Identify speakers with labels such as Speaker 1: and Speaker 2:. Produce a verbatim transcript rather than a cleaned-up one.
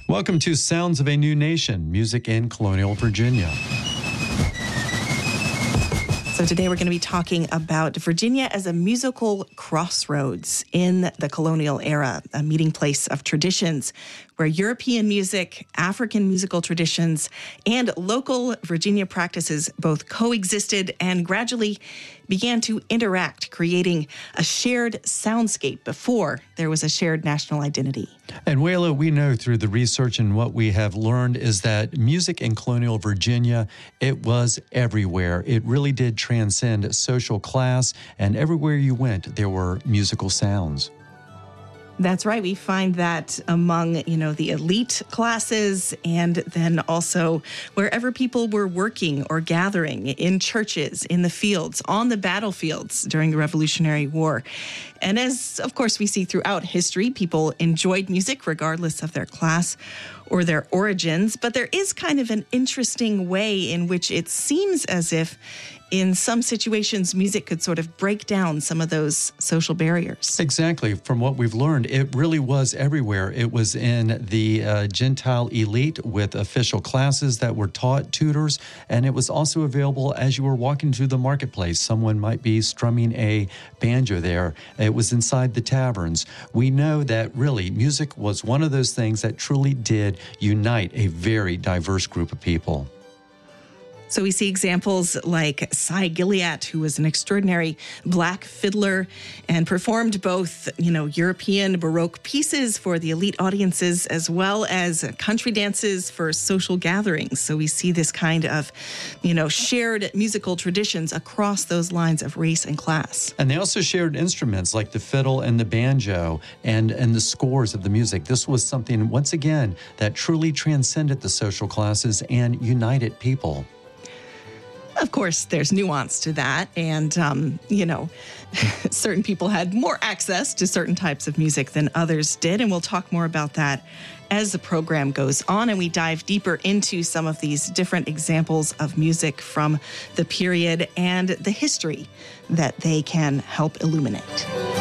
Speaker 1: Welcome to Sounds of a New Nation, music in colonial Virginia.
Speaker 2: So today we're going to be talking about Virginia as a musical crossroads in the colonial era, a meeting place of traditions where European music, African musical traditions, and local Virginia practices both coexisted and gradually began to interact, creating a shared soundscape before there was a shared national identity.
Speaker 1: And Wayla, we know through the research and what we have learned is that music in colonial Virginia, it was everywhere. It really did transcend social class, and everywhere you went, there were musical sounds.
Speaker 2: That's right. We find that among, you know, the elite classes, and then also wherever people were working or gathering, in churches, in the fields, on the battlefields during the Revolutionary War. And as, of course, we see throughout history, people enjoyed music regardless of their class or their origins. But there is kind of an interesting way in which it seems as if in some situations, music could sort of break down some of those social barriers.
Speaker 1: Exactly. From what we've learned, it really was everywhere. It was in the uh, Gentile elite with official classes that were taught, tutors, and it was also available as you were walking through the marketplace. Someone might be strumming a banjo there. It was inside the taverns. We know that really music was one of those things that truly did unite a very diverse group of people.
Speaker 2: So we see examples like Cy Gilliat, who was an extraordinary black fiddler and performed both, you know, European Baroque pieces for the elite audiences as well as country dances for social gatherings. So we see this kind of, you know, shared musical traditions across those lines of race and class.
Speaker 1: And they also shared instruments like the fiddle and the banjo and, and the scores of the music. This was something, once again, that truly transcended the social classes and united people.
Speaker 2: Of course, there's nuance to that. And, um, you know, certain people had more access to certain types of music than others did. And we'll talk more about that as the program goes on and we dive deeper into some of these different examples of music from the period and the history that they can help illuminate.